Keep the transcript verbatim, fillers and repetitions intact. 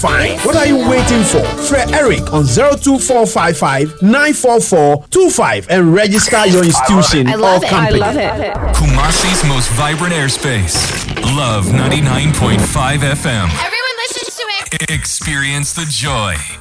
Fine. What are you waiting for? Fred Eric on zero two four five five nine four four two five and register your institution I love or it. company. I love it. Kumasi's most vibrant airspace. Love ninety-nine point five F M. Everyone listens to it. Experience the joy.